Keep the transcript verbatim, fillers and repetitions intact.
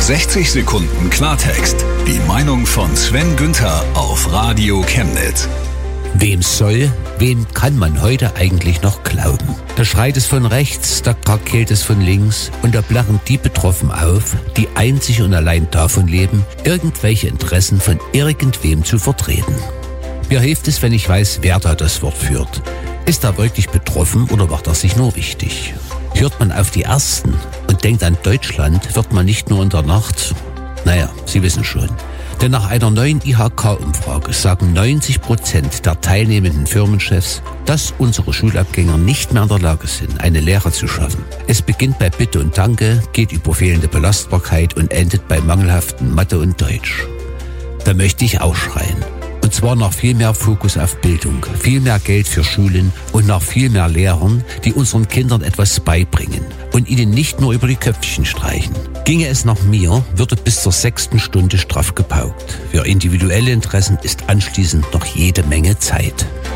sechzig Sekunden Klartext. Die Meinung von Sven Günther auf Radio Chemnitz. Wem soll, wem kann man heute eigentlich noch glauben? Da schreit es von rechts, da krakeelt es von links und da blachen die betroffen auf, die einzig und allein davon leben, irgendwelche Interessen von irgendwem zu vertreten. Mir hilft es, wenn ich weiß, wer da das Wort führt. Ist er wirklich betroffen oder macht er sich nur wichtig? Hört man auf die Ersten und denkt an Deutschland, wird man nicht nur in der Nacht, naja, Sie wissen schon. Denn nach einer neuen I H K-Umfrage sagen neunzig Prozent der teilnehmenden Firmenchefs, dass unsere Schulabgänger nicht mehr in der Lage sind, eine Lehre zu schaffen. Es beginnt bei Bitte und Danke, geht über fehlende Belastbarkeit und endet bei mangelhaften Mathe und Deutsch. Da möchte ich auch schreien. Und zwar nach viel mehr Fokus auf Bildung, viel mehr Geld für Schulen und nach viel mehr Lehrern, die unseren Kindern etwas beibringen und ihnen nicht nur über die Köpfchen streichen. Ginge es nach mir, würde bis zur sechsten Stunde straff gepaukt. Für individuelle Interessen ist anschließend noch jede Menge Zeit.